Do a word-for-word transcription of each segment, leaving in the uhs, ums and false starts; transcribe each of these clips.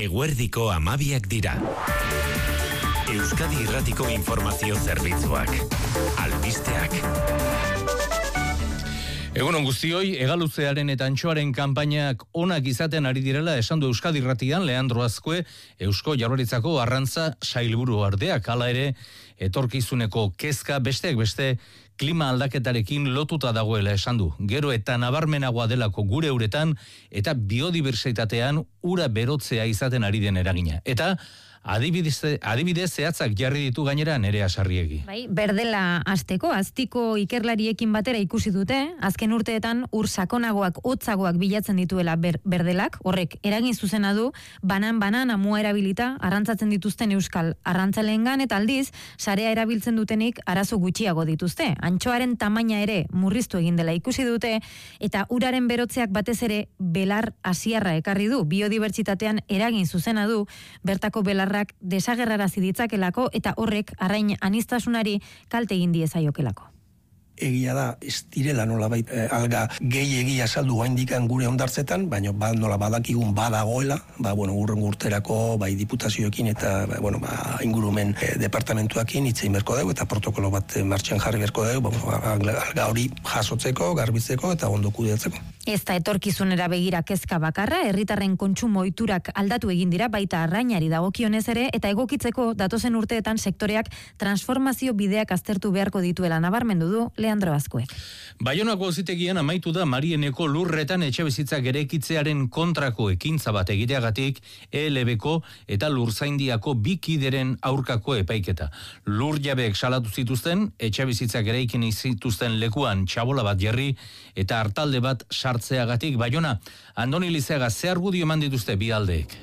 Eguerdiko hamabiak dira. Euskadi Irratiko Informazio Zerbitzuak. Albisteak. Egunon guztioi, Hegaluzearen eta Antxoaren kanpainak onak izaten ari direla esan du Euskadi Irratian Leandro Azkue, Eusko Jaurlaritzako arrantza sailburu ardeak. Hala ere, etorkizuneko kezka besteak beste klima aldaketarekin lotuta dagoela esan du. Gero eta nabarmenagoa delako gure uretan eta biodibertsitatean ura berotzea izaten ari den eragina. Eta Adibidez, adibidez zehatzak jarri ditu gainera Nerea Sarriegi. Bai, berdela hasteko, aztiko ikerlariekin batera ikusi dute, azken urteetan ur sakonagoak, hotzagoak bilatzen dituela ber, berdelak, horrek eragin zuzena du, banan-banan amua erabilita arrantzatzen dituzten euskal arrantzaleengan eta aldiz, sarea erabiltzen dutenik arazo gutxiago dituzte. Antxoaren tamaina ere murriztu egin dela ikusi dute, eta uraren berotzeak batez ere belar asiarra ekarri du, biodibertsitatean eragin zuzena du, bertako belar desagerrarazi ditzakelako eta horrek arrain anistasunari kalte egin diezaiokelako. Egia da, ez direla nolabait eh, alga gehiegi azaldu gaindikan gure ondartzetan, baina ba, nola badakigun badagoela, ba, bueno, urren urterako bai diputazioekin eta ba, bueno, ba, ingurumen eh, departamentuakin hitzein berko dugu eta protokolo bat eh, martxan jarri berko dugu, ba, alga, alga hori jasotzeko, garbitzeko eta ondo kudeatzeko. Ez da etorkizunera begira kezka bakarra, herritarren kontsumo ohiturak aldatu egin dira baita arrainari dagokionez ere eta egokitzeko datozen urteetan sektoreak transformazio bideak aztertu beharko dituela nabarmendu du Leandro Azkuek. Baionako auzitegian amaitu da Marieneko lurretan etxebizitzak eraikitzearen kontrako ekintza bat egiteagatik E L Bko eta Lurzaindiako bi kideren aurkako epaiketa. Lur jabeek salatu zituzten, etxebizitzak eraikin zituzten lekuan txabola bat jarri eta hartalde bat sartzeagatik. Baiona, Andoni Lizeaga, ze argudio eman dituzte bi aldeek?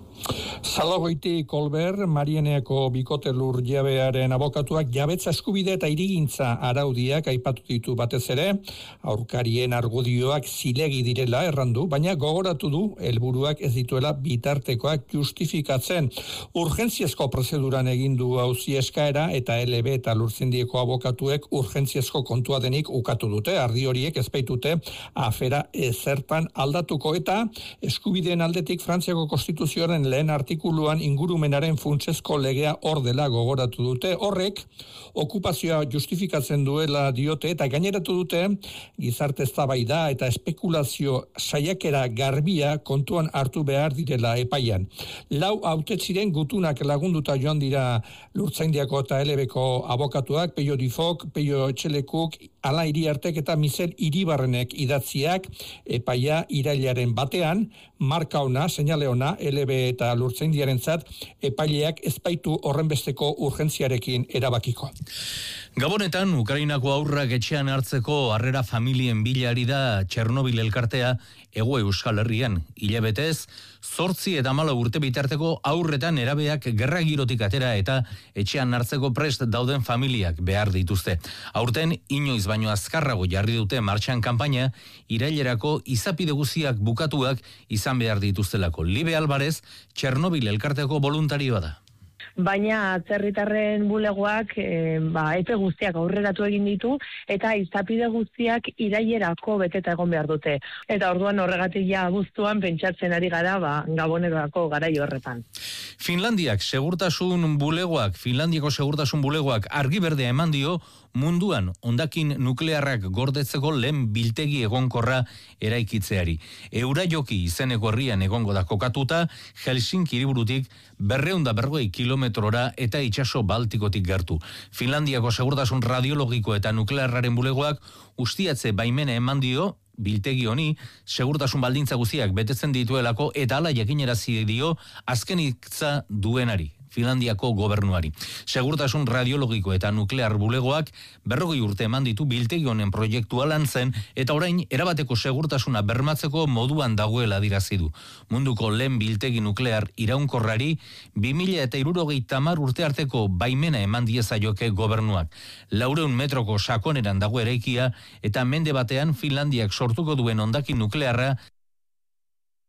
Salagoiti Kolber, Marieneako bikote lur jabearen abokatuak jabetza eskubide eta irigintza araudiak aipatu ditu batez ere, aurkarien argudioak zilegi direla errandu, baina gogoratu du helburuak ez dituela bitartekoak justifikatzen. Urgentziazko prozeduran egin du auzi eskaera eta L B eta Lurzaindieko abokatuek urgentziazko kontua denik ukatu dute, ardi horiek ezpeitute afera ezertan aldatuko eta eskubideen aldetik Frantziako konstituzioaren lehen artikuluan ingurumenaren funtsezko legea hor dela gogoratu dute. Horrek okupazioa justifikatzen duela diote eta gaineratu dute gizarte eztabaida eta espekulazio saiakera garbia kontuan hartu behar direla epaian. Lau hautetsiren gutunak lagunduta joan dira Lurtzaindiako eta L Bko abokatuak, Peio Difok, Peio Etxelekuk, Ala Iriartek eta Mizel Iribarrenek idatziak epaia irailaren batean, marka ona, seinale ona, L B eta Lurtzaindiarentzat epaileak ezpaitu horrenbesteko urgentziarekin erabakiko. Gabonetan, Ukrainako aurrak etxean hartzeko harrera familien bilari da Txernobil elkartea Hego Euskal Herrian. Hilabetez, zortzi eta hamala urte bitarteko aurretan erabeak gerra girotik atera eta etxean hartzeko prest dauden familiak behar dituzte. Aurten, inoiz baino azkarrago jarri dute martxan kanpaina, irailerako izapide guziak bukatuak izan behar dituztelako. Libe Alvarez, Txernobil elkarteko voluntarioa da. Baina atzerritarren bulegoak e, ba, epe guztiak aurreratu egin ditu eta izapide guztiak irailerako beteta egon behar dute. Eta orduan horregatik ja abuztuan pentsatzen ari gara ba, Gabonerako garaio horretan. Finlandiak segurtasun bulegoak, Finlandiako segurtasun bulegoak argi berdea eman dio munduan hondakin nuklearrak gordetzeko lehen biltegi egonkorra eraikitzeari. Eurajoki izeneko herrian egongo da kokatuta, Helsinki hiriburutik berrehun eta berrogei kilometrora eta itsaso Baltikotik gertu. Finlandiako segurtasun radiologiko eta nuklearraren bulegoak ustiatze baimena eman dio biltegi honi segurtasun baldintza guztiak betetzen dituelako eta hala jakinarazi dio azken hitza duenari. Finlandiako gobernuari. Segurtasun radiologiko eta nuklear bulegoak berrogei urte eman ditu biltegi honen proiektua lantzen eta orain erabateko segurtasuna bermatzeko moduan dagoela adirazi du. Munduko lehen biltegi nuklear iraunkorrari bi mila hirurogeita hamar urte arteko baimena eman diezaioke gobernuak. Laurehun metroko sakoneran dago eraikia eta mende batean Finlandiak sortuko duen hondakin nuklearra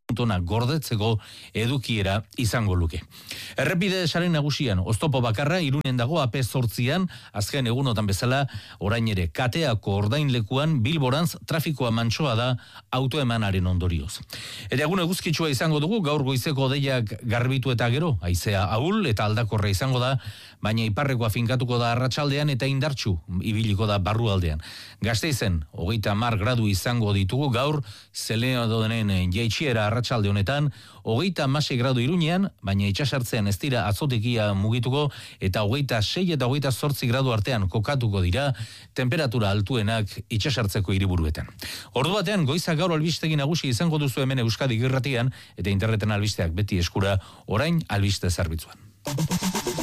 tona gordetzeko edukiera izango luke. Errepide sare nagusian, oztopo bakarra, Irunen dago A P zortzian, azken egunotan bezala, orain ere, kateako ordainlekuan Bilborantz trafikoa mantsoa da autoemanaren ondorioz. Eta egun eguzkitsua izango dugu, gaur goizeko deiak garbitu eta gero, haizea ahul eta aldakorra izango da, baina iparrekoa finkatuko da arratsaldean eta indartsu ibiliko da barrualdean. Gasteizen, hogeita hamar gradu izango ditugu gaur, Zeleadonen jaitsiera arratsalde honetan, hogeita hamasei gradu Iruñean, baina itsasartzean ez dira atzotekia mugituko, eta hogeita sei eta hogeita zortzi gradu artean kokatuko dira, temperatura altuenak itsasartzeko hiriburuetan. Ordu batean, goiza gaur albistegi nagusi izango duzu hemen Euskadi Irratian, eta interneten albisteak beti eskura, orain albiste zerbitzuan.